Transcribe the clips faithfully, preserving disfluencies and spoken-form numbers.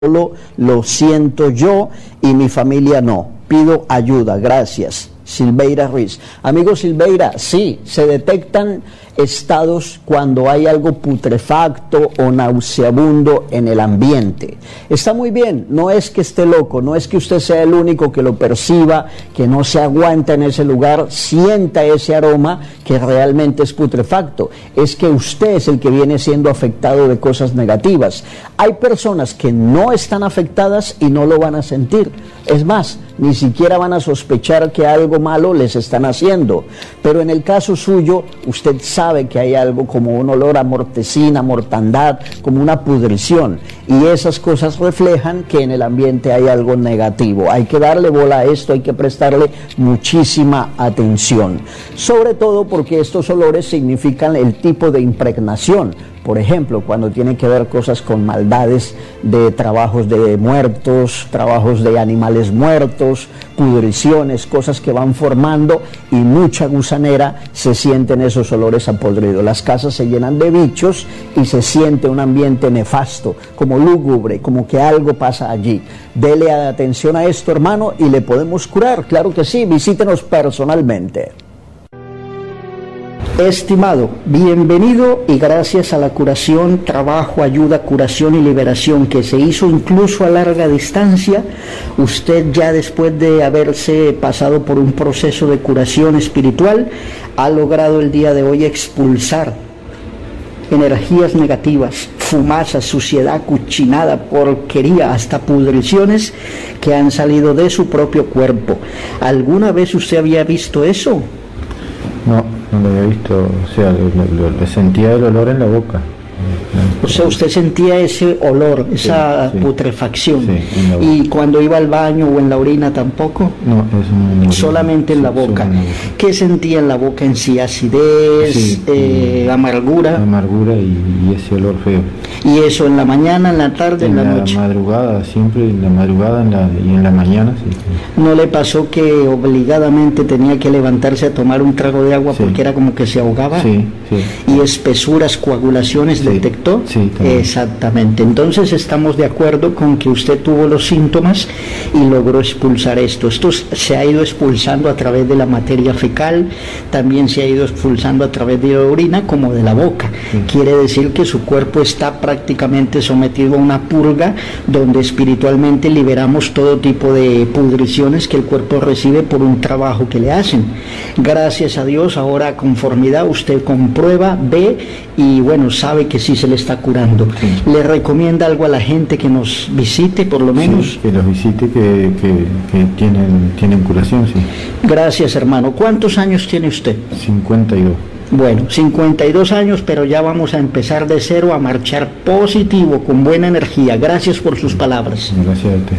solo lo siento yo y mi familia no. Pido ayuda, gracias. Silveira Ruiz. Amigo Silveira, sí, se detectan estados cuando hay algo putrefacto o nauseabundo en el ambiente. Está muy bien, no es que esté loco, no es que usted sea el único que lo perciba, que no se aguanta en ese lugar, sienta ese aroma que realmente es putrefacto. Es que usted es el que viene siendo afectado de cosas negativas. Hay personas que no están afectadas y no lo van a sentir. Es más, ni siquiera van a sospechar que algo malo les están haciendo. Pero en el caso suyo, usted sabe que hay algo como un olor a mortecina, mortandad, como una pudrición. Y esas cosas reflejan que en el ambiente hay algo negativo. Hay que darle bola a esto, hay que prestarle muchísima atención. Sobre todo porque estos olores significan el tipo de impregnación. Por ejemplo, cuando tiene que ver cosas con maldades de trabajos de muertos, trabajos de animales muertos, pudriciones, cosas que van formando y mucha gusanera, se sienten esos olores a podrido. Las casas se llenan de bichos y se siente un ambiente nefasto, como lúgubre, como que algo pasa allí. Dele atención a esto, hermano, y le podemos curar, claro que sí, visítenos personalmente. Estimado, bienvenido y gracias a la curación, trabajo, ayuda, curación y liberación que se hizo incluso a larga distancia, usted ya después de haberse pasado por un proceso de curación espiritual, ha logrado el día de hoy expulsar energías negativas, fumazas, suciedad, cuchinada, porquería, hasta pudriciones que han salido de su propio cuerpo. ¿Alguna vez usted había visto eso? No, no lo había visto, o sea, lo, lo, lo sentía el olor en la boca. O sea, usted sentía ese olor, esa sí, sí, putrefacción. Sí, ¿y cuando iba al baño o en la orina tampoco? No, eso no. Solamente en la boca. En la boca. ¿Qué sentía en la boca en sí? ¿Acidez, sí, eh, amargura? Amargura y, y ese olor feo. ¿Y eso en la mañana, en la tarde, en, en la, la noche? En la madrugada, siempre en la madrugada en la, y en la mañana, sí. ¿No le pasó que obligadamente tenía que levantarse a tomar un trago de agua sí, porque era como que se ahogaba? Sí, sí. ¿Y espesuras, coagulaciones sí, detectó? Sí, también. Exactamente. Entonces estamos de acuerdo con que usted tuvo los síntomas y logró expulsar esto. Esto se ha ido expulsando a través de la materia fecal, también se ha ido expulsando a través de la orina como de la boca. Sí. Quiere decir que su cuerpo está prácticamente sometido a una purga donde espiritualmente liberamos todo tipo de pudriciones que el cuerpo recibe por un trabajo que le hacen. Gracias a Dios, ahora a conformidad usted comprueba, ve y bueno, sabe que sí se le está curando. Sí. ¿Le recomienda algo a la gente que nos visite, por lo menos? Sí, que los visite, que, que, que tienen, tienen curación, sí. Gracias, hermano. ¿Cuántos años tiene usted? cincuenta y dos. Bueno, cincuenta y dos años, pero ya vamos a empezar de cero a marchar positivo, con buena energía. Gracias por sus palabras. Gracias a usted.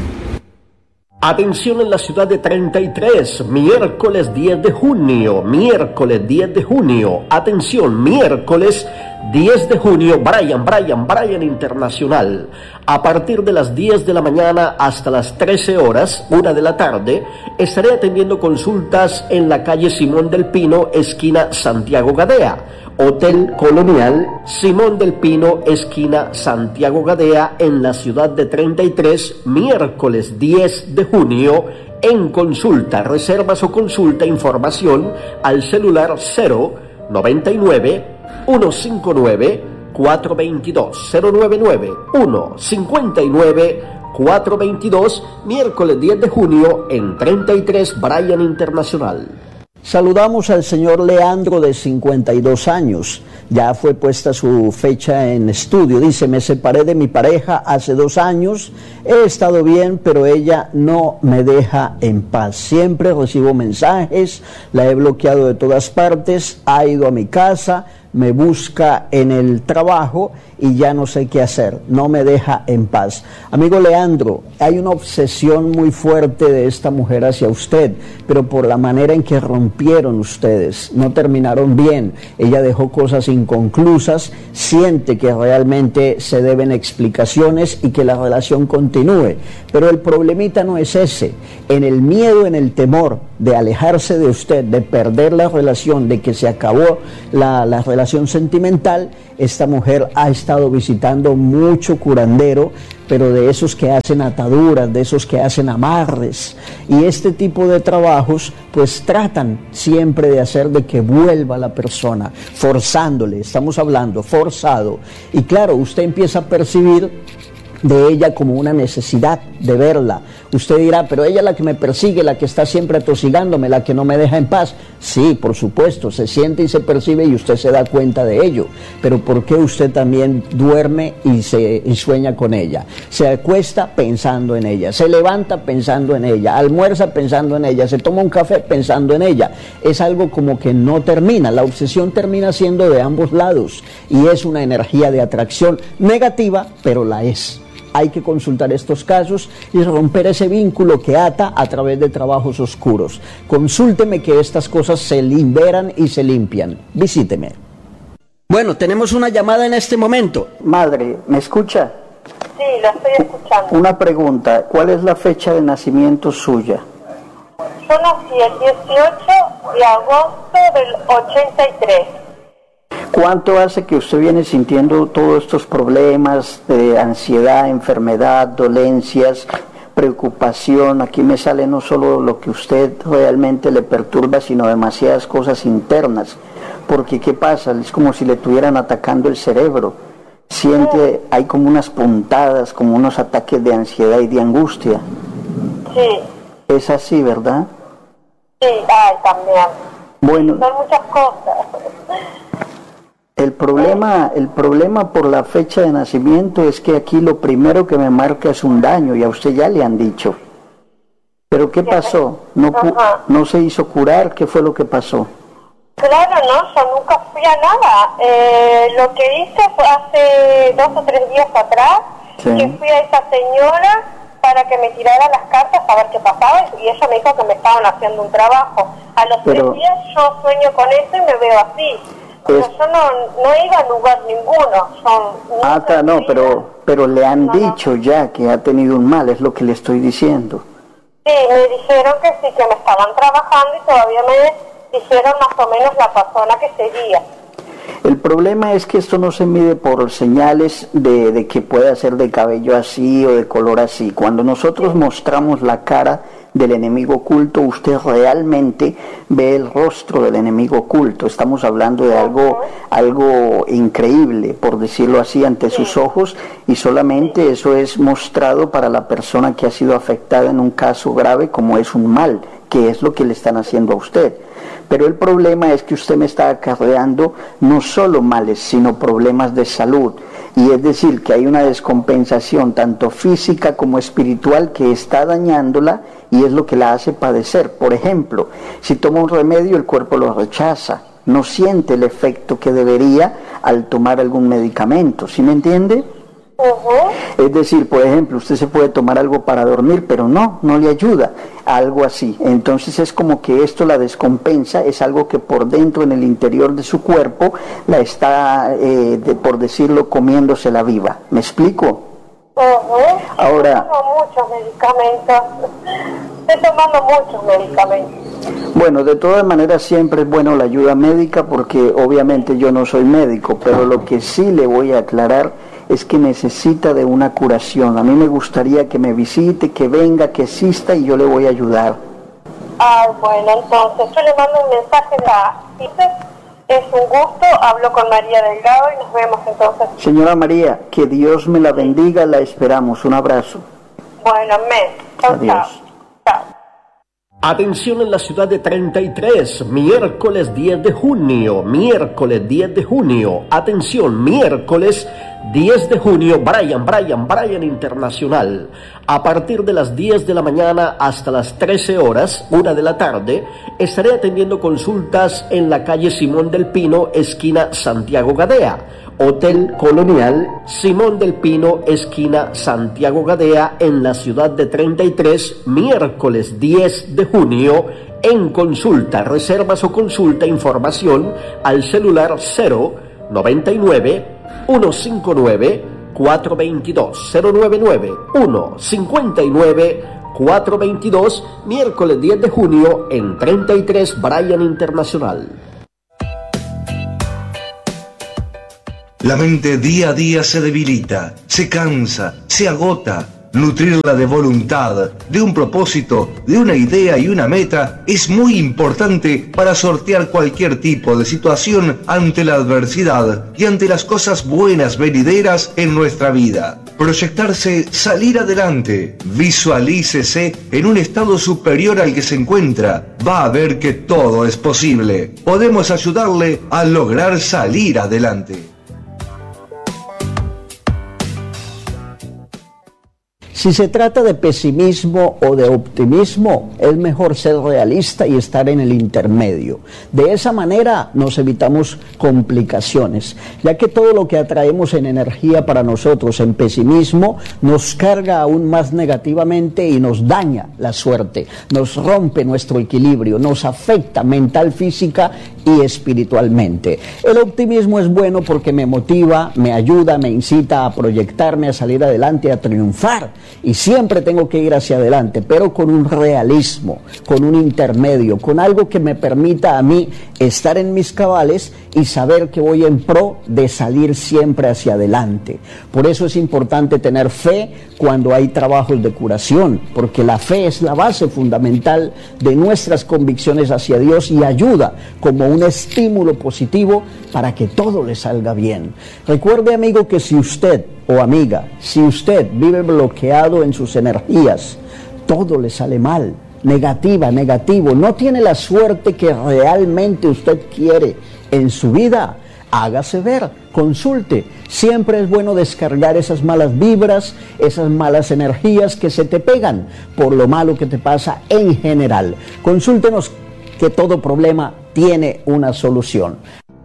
Atención en la ciudad de treinta y tres, miércoles diez de junio, miércoles diez de junio, atención, miércoles diez de junio, Brian, Brian, Brian Internacional. A partir de las diez de la mañana hasta las trece horas, una de la tarde, estaré atendiendo consultas en la calle Simón del Pino, esquina Santiago Gadea. Hotel Colonial Simón del Pino, esquina Santiago Gadea, en la ciudad de treinta y tres, miércoles diez de junio, en consulta, reservas o consulta, información al celular cero noventa y nueve, ciento cincuenta y nueve, cuatrocientos veintidós, cero noventa y nueve, ciento cincuenta y nueve, cuatrocientos veintidós, miércoles diez de junio en treinta y tres, Brian Internacional. Saludamos al señor Leandro, de cincuenta y dos años, ya fue puesta su fecha en estudio. Dice: me separé de mi pareja hace dos años, he estado bien, pero ella no me deja en paz. Siempre recibo mensajes, la he bloqueado de todas partes, ha ido a mi casa, me busca en el trabajo y ya no sé qué hacer, no me deja en paz. Amigo Leandro, hay una obsesión muy fuerte de esta mujer hacia usted, pero por la manera en que rompieron ustedes, no terminaron bien, ella dejó cosas inconclusas, siente que realmente se deben explicaciones y que la relación continúe, pero el problemita no es ese. En el miedo, en el temor de alejarse de usted, de perder la relación, de que se acabó la, la relación sentimental, esta mujer ha estado estado visitando mucho curandero, pero de esos que hacen ataduras, de esos que hacen amarres, y este tipo de trabajos pues tratan siempre de hacer de que vuelva la persona, forzándole, estamos hablando, forzado, y claro, usted empieza a percibir de ella como una necesidad de verla. Usted dirá, pero ella es la que me persigue, la que está siempre atosigándome, la que no me deja en paz. Sí, por supuesto, se siente y se percibe y usted se da cuenta de ello. Pero ¿por qué usted también duerme y, se, y sueña con ella? Se acuesta pensando en ella, se levanta pensando en ella, almuerza pensando en ella, se toma un café pensando en ella. Es algo como que no termina, la obsesión termina siendo de ambos lados y es una energía de atracción negativa, pero la es. Hay que consultar estos casos y romper ese vínculo que ata a través de trabajos oscuros. Consúlteme que estas cosas se liberan y se limpian. Visíteme. Bueno, tenemos una llamada en este momento. Madre, ¿me escucha? Sí, la estoy escuchando. Una pregunta, ¿cuál es la fecha de nacimiento suya? Yo nací el dieciocho de agosto del ochenta y tres. ¿Cuánto hace que usted viene sintiendo todos estos problemas de ansiedad, enfermedad, dolencias, preocupación? Aquí me sale no solo lo que usted realmente le perturba, sino demasiadas cosas internas. Porque ¿qué pasa? Es como si le estuvieran atacando el cerebro. Siente, hay como unas puntadas, como unos ataques de ansiedad y de angustia. Sí. Es así, ¿verdad? Sí, ay, también. Bueno. Son muchas cosas. El problema, el problema por la fecha de nacimiento es que aquí lo primero que me marca es un daño, y a usted ya le han dicho. ¿Pero qué pasó? ¿No, no se hizo curar? ¿Qué fue lo que pasó? Claro, no, yo nunca fui a nada. Eh, lo que hice fue hace dos o tres días atrás, sí, que fui a esa señora para que me tirara las cartas a ver qué pasaba, y ella me dijo que me estaban haciendo un trabajo. A los Pero... tres días yo sueño con eso y me veo así. Pero es... yo no, no iba a lugar ninguno. Son ah, está, no, pero, pero le han no, dicho no. ya que ha tenido un mal, es lo que le estoy diciendo. Sí, me dijeron que sí, que me estaban trabajando y todavía me dijeron más o menos la persona que sería. El problema es que esto no se mide por señales de, de que pueda ser de cabello así o de color así. Cuando nosotros mostramos la cara del enemigo oculto, usted realmente ve el rostro del enemigo oculto. Estamos hablando de algo, algo increíble, por decirlo así, ante sus ojos, y solamente eso es mostrado para la persona que ha sido afectada en un caso grave como es un mal, que es lo que le están haciendo a usted. Pero el problema es que usted me está acarreando no solo males, sino problemas de salud. Y es decir, que hay una descompensación tanto física como espiritual que está dañándola y es lo que la hace padecer. Por ejemplo, si toma un remedio, el cuerpo lo rechaza, no siente el efecto que debería al tomar algún medicamento. ¿Sí me entiende? Uh-huh. Es decir, por ejemplo, usted se puede tomar algo para dormir, pero no, no le ayuda, algo así. Entonces es como que esto la descompensa, es algo que por dentro, en el interior de su cuerpo, la está, eh, de, por decirlo, comiéndosela viva. ¿Me explico? Uh-huh. Ahora... Estoy tomando muchos medicamentos, estoy tomando muchos medicamentos. Bueno, de todas maneras siempre es bueno la ayuda médica, porque obviamente yo no soy médico, pero lo que sí le voy a aclarar es que necesita de una curación. A mí me gustaría que me visite, que venga, que exista y yo le voy a ayudar. Ah, bueno, entonces yo le mando un mensaje de dice, es un gusto, hablo con María Delgado y nos vemos entonces. Señora María, que Dios me la bendiga, la esperamos. Un abrazo. Bueno, amén. Chao, adiós. Chao. Atención en la ciudad de treinta y tres, miércoles diez de junio, miércoles diez de junio, atención, miércoles diez de junio, Brian, Brian, Brian Internacional, a partir de las diez de la mañana hasta las trece horas, una de la tarde, estaré atendiendo consultas en la calle Simón del Pino, esquina Santiago Gadea. Hotel Colonial Simón del Pino, esquina Santiago Gadea, en la ciudad de treinta y tres, miércoles diez de junio, en consulta, reservas o consulta, información al celular cero noventa y nueve, ciento cincuenta y nueve, cuatrocientos veintidós, cero noventa y nueve, ciento cincuenta y nueve, cuatrocientos veintidós, miércoles diez de junio en treinta y tres Brian Internacional. La mente día a día se debilita, se cansa, se agota. Nutrirla de voluntad, de un propósito, de una idea y una meta es muy importante para sortear cualquier tipo de situación ante la adversidad y ante las cosas buenas venideras en nuestra vida. Proyectarse, salir adelante, visualícese en un estado superior al que se encuentra. Va a ver que todo es posible. Podemos ayudarle a lograr salir adelante. Si se trata de pesimismo o de optimismo, es mejor ser realista y estar en el intermedio. De esa manera nos evitamos complicaciones, ya que todo lo que atraemos en energía para nosotros en pesimismo nos carga aún más negativamente y nos daña la suerte, nos rompe nuestro equilibrio, nos afecta mental, física y espiritualmente. El optimismo es bueno porque me motiva, me ayuda, me incita a proyectarme, a salir adelante, a triunfar. Y siempre tengo que ir hacia adelante, pero con un realismo, con un intermedio, con algo que me permita a mí estar en mis cabales y saber que voy en pro de salir siempre hacia adelante. Por eso es importante tener fe cuando hay trabajos de curación, porque la fe es la base fundamental de nuestras convicciones hacia Dios y ayuda como un estímulo positivo para que todo le salga bien. Recuerde, amigo, que si usted o amiga, si usted vive bloqueado en sus energías, todo le sale mal, negativa, negativo, no tiene la suerte que realmente usted quiere en su vida, hágase ver, consulte. Siempre es bueno descargar esas malas vibras, esas malas energías que se te pegan por lo malo que te pasa en general. Consúltenos, que todo problema tiene una solución.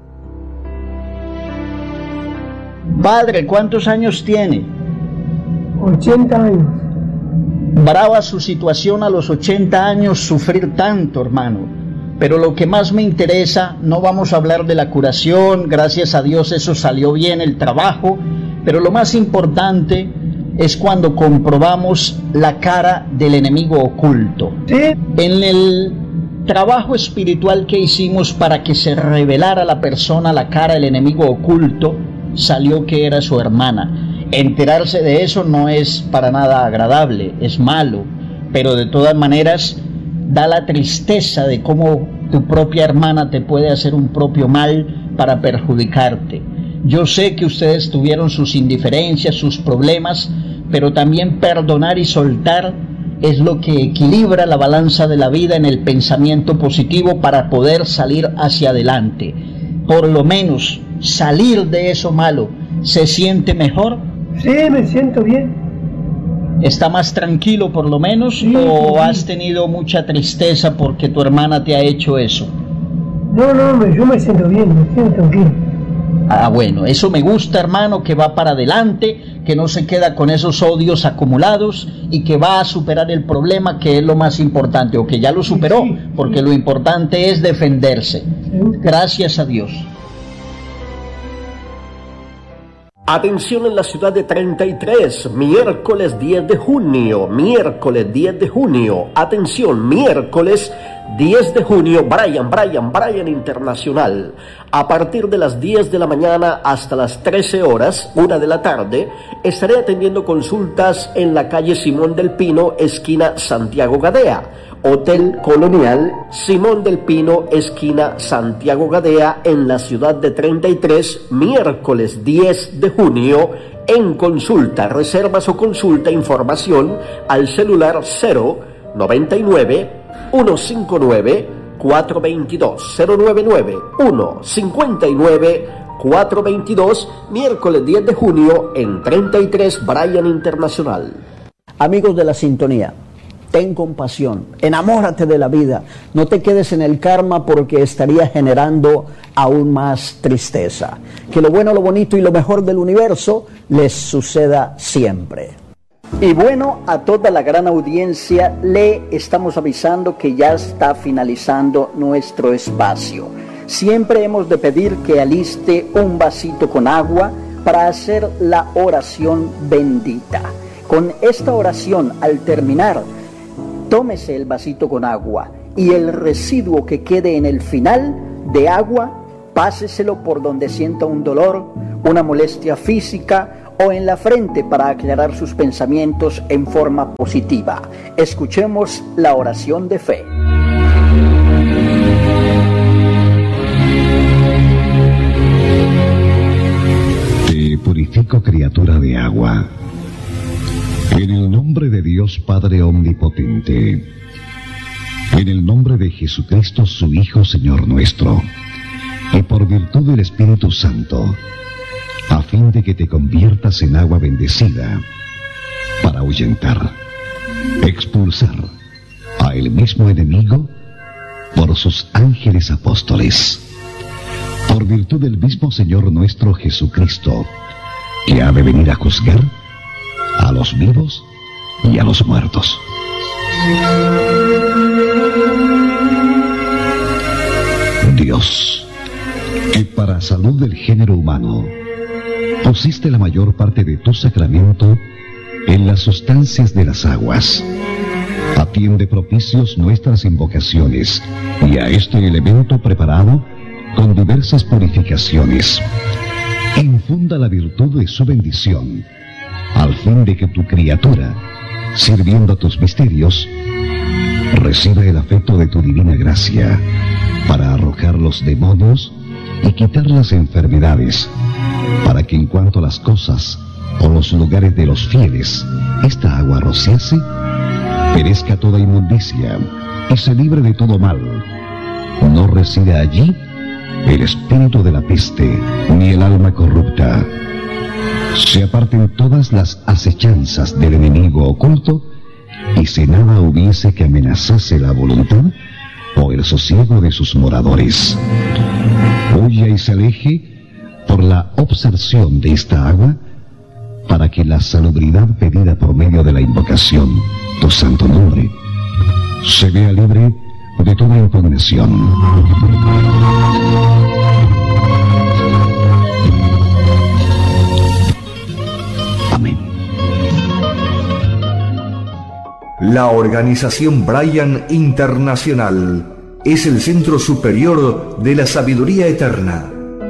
Padre, ¿cuántos años tiene? ochenta años. Brava su situación a los ochenta años, sufrir tanto, hermano. Pero lo que más me interesa, no vamos a hablar de la curación, gracias a Dios eso salió bien, el trabajo, pero lo más importante es cuando comprobamos la cara del enemigo oculto. ¿Sí? En el trabajo espiritual que hicimos para que se revelara a la persona la cara del enemigo oculto, salió que era su hermana. Enterarse de eso no es para nada agradable, es malo, pero de todas maneras da la tristeza de cómo tu propia hermana te puede hacer un propio mal para perjudicarte. Yo sé que ustedes tuvieron sus indiferencias, sus problemas, pero también perdonar y soltar es lo que equilibra la balanza de la vida en el pensamiento positivo para poder salir hacia adelante. Por lo menos salir de eso malo. ¿Se siente mejor? Sí, me siento bien. ¿Está más tranquilo por lo menos? Sí, ¿O sí. has tenido mucha tristeza porque tu hermana te ha hecho eso? No, no, me- yo me siento bien, me siento tranquilo. Ah, bueno, eso me gusta, hermano, que va para adelante, que no se queda con esos odios acumulados y que va a superar el problema, que es lo más importante, o que ya lo superó, Sí, sí. porque lo importante es defenderse. Gracias a Dios. Atención en la ciudad de treinta y tres, miércoles diez de junio, miércoles diez de junio, atención, miércoles diez de junio, Brian, Brian, Brian Internacional. A partir de las diez de la mañana hasta las trece horas, una de la tarde, estaré atendiendo consultas en la calle Simón del Pino, esquina Santiago Gadea. Hotel Colonial Simón del Pino, esquina Santiago Gadea, en la ciudad de treinta y tres, miércoles diez de junio, en consulta, reservas o consulta, información al celular cero noventa y nueve, ciento cincuenta y nueve, cuatrocientos veintidós, cero noventa y nueve, ciento cincuenta y nueve, cuatrocientos veintidós, miércoles diez de junio en treinta y tres, Brian Internacional. Amigos de la sintonía, ten compasión, enamórate de la vida, no te quedes en el karma porque estaría generando aún más tristeza. Que lo bueno, lo bonito y lo mejor del universo les suceda siempre. Y bueno, a toda la gran audiencia le estamos avisando que ya está finalizando nuestro espacio. Siempre hemos de pedir que aliste un vasito con agua para hacer la oración bendita. Con esta oración, al terminar, tómese el vasito con agua y el residuo que quede en el final de agua, Páseselo por donde sienta un dolor, una molestia física o en la frente para aclarar sus pensamientos en forma positiva. Escuchemos la oración de fe. Te purifico, criatura de agua, en el nombre de Dios Padre Omnipotente, en el nombre de Jesucristo, su Hijo, Señor nuestro, y por virtud del Espíritu Santo, a fin de que te conviertas en agua bendecida, para ahuyentar, expulsar a el mismo enemigo por sus ángeles apóstoles, por virtud del mismo Señor nuestro Jesucristo, que ha de venir a juzgar a los vivos y a los muertos. Dios, que para salud del género humano pusiste la mayor parte de tu sacramento en las sustancias de las aguas, atiende propicios nuestras invocaciones y a este elemento preparado con diversas purificaciones, infunda la virtud de su bendición, al fin de que tu criatura, sirviendo a tus misterios, reciba el afecto de tu divina gracia para arrojar los demonios y quitar las enfermedades, para que en cuanto a las cosas o los lugares de los fieles esta agua rociase, perezca toda inmundicia y se libre de todo mal. No resida allí el espíritu de la peste ni el alma corrupta. Se aparten todas las acechanzas del enemigo oculto, y si nada hubiese que amenazase la voluntad o el sosiego de sus moradores, huya y se aleje por la observación de esta agua, para que la salubridad pedida por medio de la invocación, tu santo nombre, se vea libre de toda impugnación. Amén. La organización Bryan Internacional es el centro superior de la sabiduría eterna,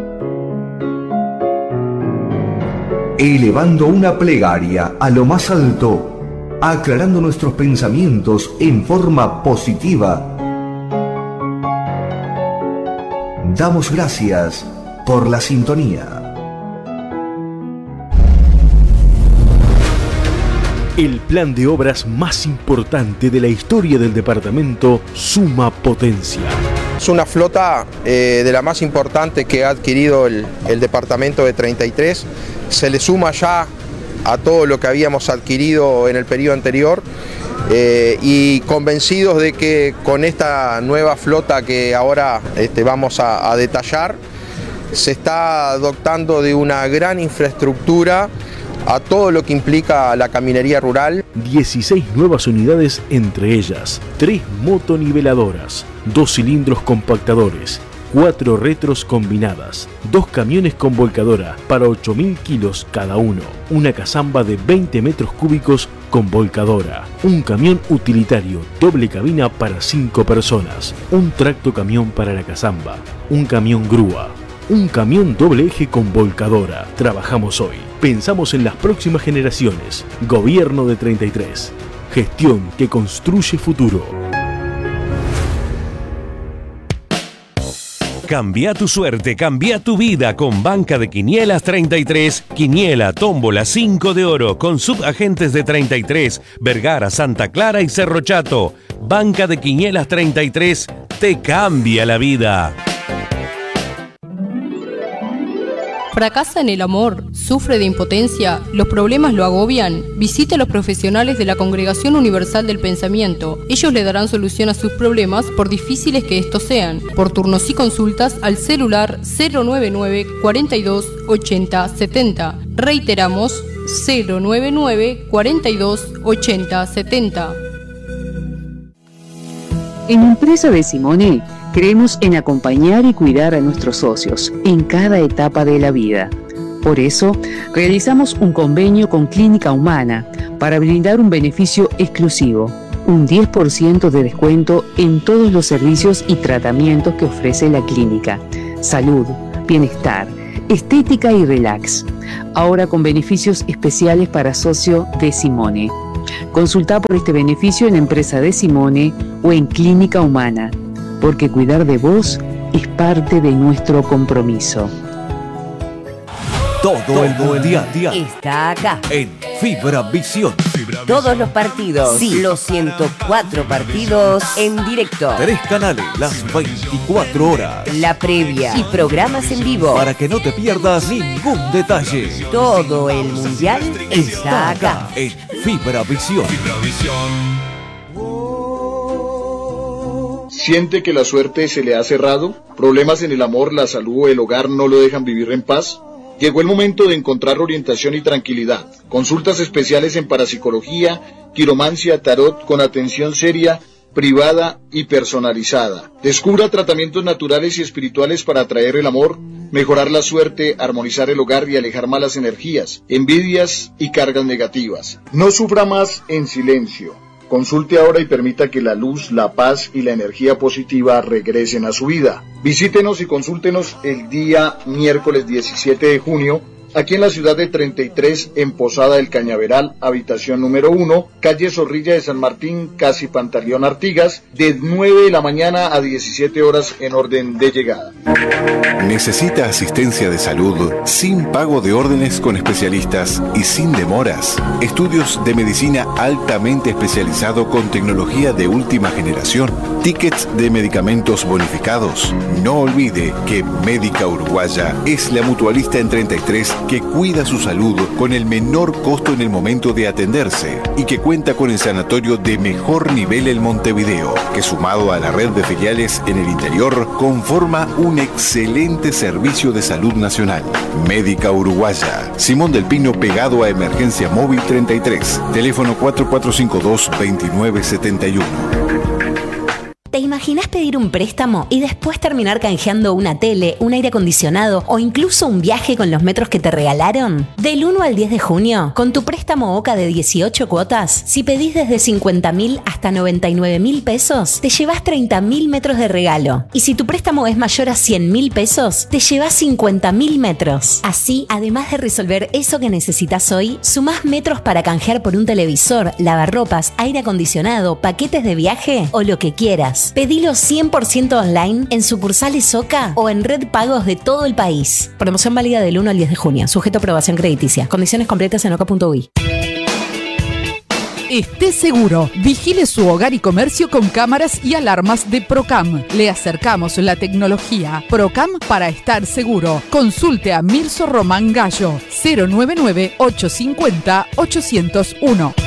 elevando una plegaria a lo más alto, aclarando nuestros pensamientos en forma positiva. Damos gracias por la sintonía. El plan de obras más importante de la historia del departamento suma potencia. Es una flota eh, de la más importante que ha adquirido el, el departamento de treinta y tres. Se le suma ya a todo lo que habíamos adquirido en el periodo anterior, eh, y convencidos de que con esta nueva flota que ahora este, vamos a, a detallar, se está dotando de una gran infraestructura a todo lo que implica la caminería rural. dieciséis nuevas unidades, entre ellas tres motoniveladoras, dos cilindros compactadores, cuatro retros combinadas, dos camiones con volcadora para ocho mil kilos cada uno, una cazamba de veinte metros cúbicos con volcadora, un camión utilitario doble cabina para cinco personas, un tracto camión para la cazamba, un camión grúa, un camión doble eje con volcadora. Trabajamos hoy, pensamos en las próximas generaciones. Gobierno de treinta y tres. Gestión que construye futuro. Cambia tu suerte, cambia tu vida con Banca de Quinielas treinta y tres. Quiniela, tómbola, cinco de oro con subagentes de treinta y tres, Vergara, Santa Clara y Cerro Chato. Banca de Quinielas treinta y tres te cambia la vida. ¿Fracasa en el amor? ¿Sufre de impotencia? ¿Los problemas lo agobian? Visite a los profesionales de la Congregación Universal del Pensamiento. Ellos le darán solución a sus problemas, por difíciles que estos sean. Por turnos y consultas al celular cero nueve nueve, cuarenta y dos, ochenta, setenta. Reiteramos, cero nueve nueve, cuarenta y dos, ochenta, setenta. En Empresa de Simone, creemos en acompañar y cuidar a nuestros socios en cada etapa de la vida. Por eso, realizamos un convenio con Clínica Humana para brindar un beneficio exclusivo, un diez por ciento de descuento en todos los servicios y tratamientos que ofrece la clínica, salud, bienestar, estética y relax. Ahora con beneficios especiales para socio de Simone. Consulta por este beneficio en Empresa de Simone o en Clínica Humana, porque cuidar de vos es parte de nuestro compromiso. Todo el mundial está acá en Fibra Visión. Todos los partidos, sí, los ciento cuatro partidos en directo. Tres canales, las veinticuatro horas. La previa y programas en vivo. Para que no te pierdas ningún detalle. Todo el mundial está acá en Fibra Visión. ¿Siente que la suerte se le ha cerrado? ¿Problemas en el amor, la salud o el hogar no lo dejan vivir en paz? Llegó el momento de encontrar orientación y tranquilidad. Consultas especiales en parapsicología, quiromancia, tarot, con atención seria, privada y personalizada. Descubra tratamientos naturales y espirituales para atraer el amor, mejorar la suerte, armonizar el hogar y alejar malas energías, envidias y cargas negativas. No sufra más en silencio. Consulte ahora y permita que la luz, la paz y la energía positiva regresen a su vida. Visítenos y consúltenos el día miércoles diecisiete de junio, aquí en la ciudad de treinta y tres, en Posada del Cañaveral, habitación número uno, calle Zorrilla de San Martín, casi Pantaleón Artigas, de nueve de la mañana a diecisiete horas en orden de llegada. ¿Necesita asistencia de salud sin pago de órdenes con especialistas y sin demoras? Estudios de medicina altamente especializado con tecnología de última generación. Tickets de medicamentos bonificados. No olvide que Médica Uruguaya es la mutualista en treinta y tres que cuida su salud con el menor costo en el momento de atenderse y que cuenta con el sanatorio de mejor nivel en Montevideo, que sumado a la red de filiales en el interior conforma un excelente servicio de salud nacional. Médica Uruguaya. Simón del Pino, pegado a Emergencia Móvil treinta y tres. Teléfono cuatro cuatro cinco dos, dos nueve siete uno. ¿Te imaginas pedir un préstamo y después terminar canjeando una tele, un aire acondicionado o incluso un viaje con los metros que te regalaron? Del uno al diez de junio, con tu préstamo OCA de dieciocho cuotas, si pedís desde cincuenta mil hasta noventa y nueve mil pesos, te llevas treinta mil metros de regalo. Y si tu préstamo es mayor a cien mil pesos, te llevas cincuenta mil metros. Así, además de resolver eso que necesitas hoy, sumás metros para canjear por un televisor, lavarropas, aire acondicionado, paquetes de viaje o lo que quieras. Pedilo cien por ciento online en sucursales OCA o en red pagos de todo el país. Promoción válida del uno al diez de junio. Sujeto a aprobación crediticia. Condiciones completas en oca punto uy. Esté seguro. Vigile su hogar y comercio con cámaras y alarmas de Procam. Le acercamos la tecnología. Procam para estar seguro. Consulte a Mirso Román Gallo. cero nueve nueve, ocho cinco cero, ocho cero uno.